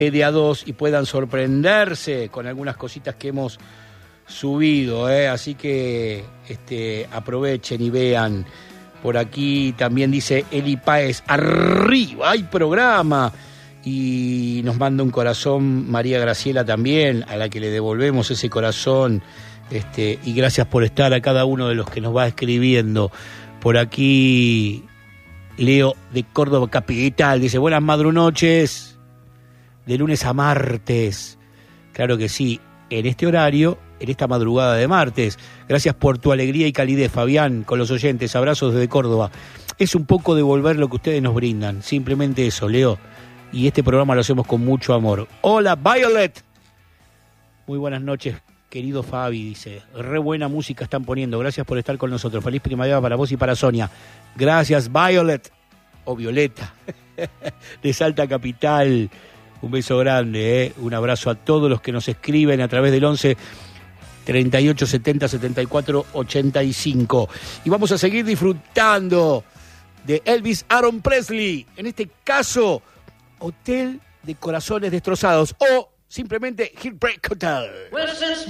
de a dos y puedan sorprenderse con algunas cositas que hemos subido, así que aprovechen y vean. Por aquí también dice Eli Páez, arriba, hay programa. Y nos manda un corazón María Graciela también, a la que le devolvemos ese corazón. Y gracias por estar a cada uno de los que nos va escribiendo. Por aquí Leo de Córdoba Capital dice, buenas madrunoches, de lunes a martes. Claro que sí, en este horario, en esta madrugada de martes. Gracias por tu alegría y calidez, Fabián, con los oyentes. Abrazos desde Córdoba. Es un poco devolver lo que ustedes nos brindan. Simplemente eso, Leo. Y este programa lo hacemos con mucho amor. Hola, Violet. Muy buenas noches, querido Fabi, dice. Re buena música están poniendo. Gracias por estar con nosotros. Feliz primavera para vos y para Sonia. Gracias, Violet. O Violeta. De Salta Capital. Un beso grande, Un abrazo a todos los que nos escriben a través del 11 38 70 74 85. Y vamos a seguir disfrutando de Elvis Aaron Presley. En este caso, Hotel de Corazones Destrozados o simplemente Heartbreak Hotel.